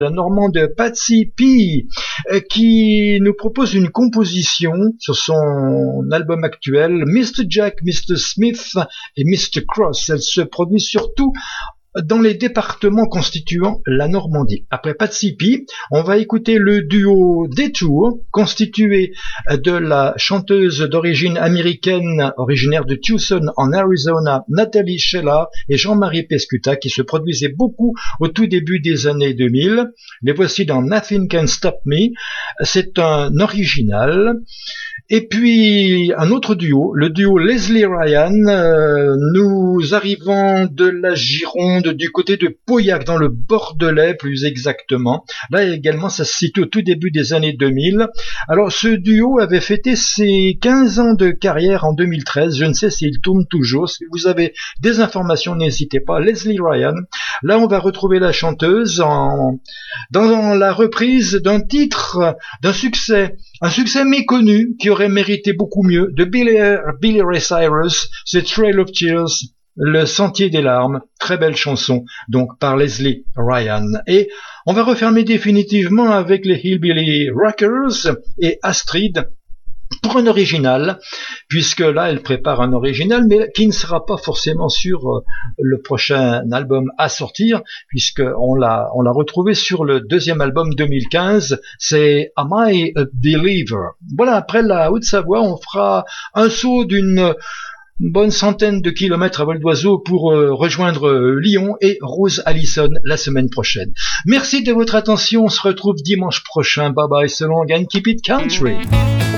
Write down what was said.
la normande Patsy P, qui nous propose une composition sur son album actuel Mr. Jack, Mr. Smith et Mr. Cross. Elle se produit surtout dans les départements constituant la Normandie. Après Patsy P, on va écouter le duo Detour, constitué de la chanteuse d'origine américaine, originaire de Tucson en Arizona, Natalie Sheila et Jean-Marie Pescuta, qui se produisaient beaucoup au tout début des années 2000. Les voici dans Nothing Can Stop Me. C'est un original. Et puis un autre duo, le duo Leslie Ryan. Nous arrivons de la Gironde, du côté de Pauillac, dans le Bordelais plus exactement. Là également, ça se situe au tout début des années 2000. Alors ce duo avait fêté ses 15 ans de carrière en 2013. Je ne sais s'il tourne toujours. Si vous avez des informations, n'hésitez pas. Leslie Ryan. Là, on va retrouver la chanteuse dans la reprise d'un titre, d'un succès. Un succès méconnu qui aurait mérité beaucoup mieux de Billy Ray Cyrus, The Trail of Tears, Le Sentier des larmes, très belle chanson, donc par Leslie Ryan. Et on va refermer définitivement avec les Hillbilly Rockers et Astrid pour un original, puisque là elle prépare un original, mais qui ne sera pas forcément sur le prochain album à sortir, puisqu'on l'a retrouvé sur le deuxième album 2015, c'est Am I a Believer. Voilà, après la Haute-Savoie, on fera un saut d'une bonne centaine de kilomètres à vol d'oiseau pour rejoindre Lyon et Rose Allison la semaine prochaine. Merci de votre attention, on se retrouve dimanche prochain. Bye bye, so long and keep it country.